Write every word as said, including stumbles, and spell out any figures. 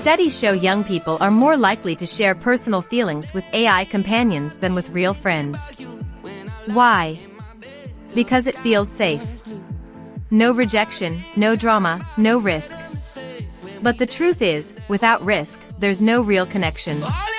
Studies show young people are more likely to share personal feelings with A I companions than with real friends. Why? Because it feels safe. No rejection, no drama, no risk. But the truth is, without risk, there's no real connection.